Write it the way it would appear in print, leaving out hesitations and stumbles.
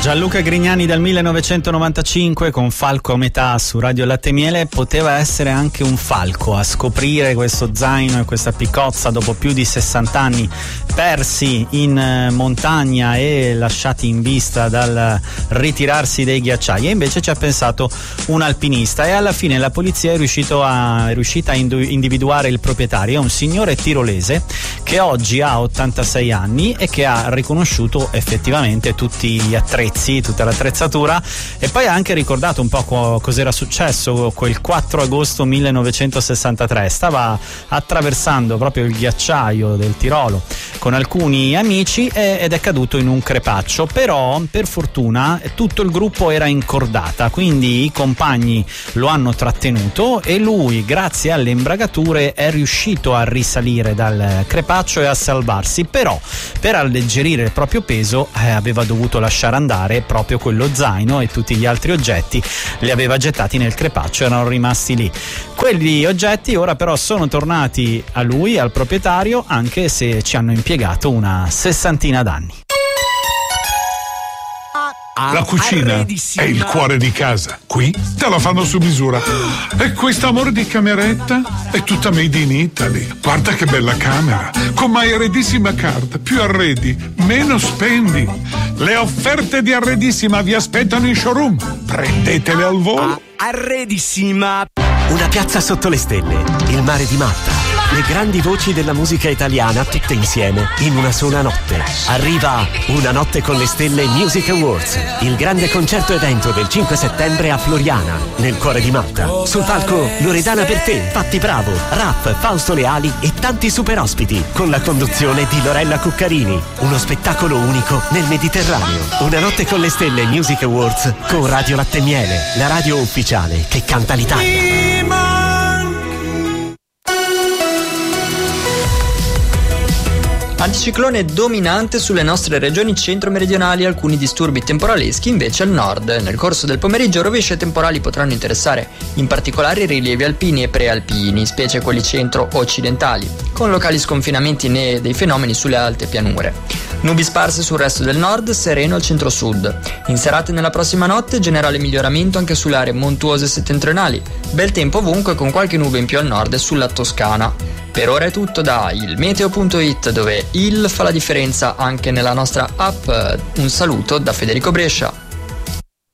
Gianluca Grignani dal 1995 con Falco a metà su Radio Latte Miele. Poteva essere anche un falco a scoprire questo zaino e questa piccozza dopo più di 60 anni persi in montagna e lasciati in vista dal ritirarsi dei ghiacciai, e invece ci ha pensato un alpinista, e alla fine la polizia è riuscita a individuare il proprietario. È un signore tirolese che oggi ha 86 anni e che ha riconosciuto effettivamente tutti gli attrezzi, tutta l'attrezzatura, e poi ha anche ricordato un po' cos'era successo quel 4 agosto 1963. Stava attraversando proprio il ghiacciaio del Tirolo con alcuni amici ed è caduto in un crepaccio, però per fortuna tutto il gruppo era in cordata, quindi i compagni lo hanno trattenuto e lui, grazie alle imbragature, è riuscito a risalire dal crepaccio e a salvarsi. Però per alleggerire il proprio peso aveva dovuto lasciare andare proprio quello zaino, e tutti gli altri oggetti li aveva gettati nel crepaccio, erano rimasti lì. Quegli oggetti ora però sono tornati a lui, al proprietario, anche se ci hanno impiegato una 60 d'anni. La cucina è il cuore di casa. Qui te la fanno su misura. E quest'amore di cameretta è tutta made in Italy. Guarda che bella camera. Con My Arredissima Card. Più arredi, meno spendi. Le offerte di Arredissima vi aspettano in showroom. Prendetele al volo. Arredissima. Una piazza sotto le stelle. Il mare di Malta. Le grandi voci della musica italiana tutte insieme in una sola notte. Arriva Una notte con le stelle Music Awards, il grande concerto evento del 5 settembre a Floriana, nel cuore di Malta. Sul palco Loredana Bertè, Fatti Bravo, Raff, Fausto Leali e tanti super ospiti, con la conduzione di Lorella Cuccarini. Uno spettacolo unico nel Mediterraneo. Una notte con le stelle Music Awards con Radio Latte Miele, la radio ufficiale che canta l'Italia. Anticiclone dominante sulle nostre regioni centro-meridionali, alcuni disturbi temporaleschi invece al nord. Nel corso del pomeriggio rovesci e temporali potranno interessare in particolare i rilievi alpini e prealpini, specie quelli centro-occidentali, con locali sconfinamenti dei fenomeni sulle alte pianure. Nubi sparse sul resto del nord, sereno al centro-sud. In serata e nella prossima notte generale miglioramento anche sulle aree montuose settentrionali. Bel tempo ovunque con qualche nube in più al nord e sulla Toscana. Per ora è tutto da ilmeteo.it, dove il fa la differenza anche nella nostra app. Un saluto da Federico Brescia.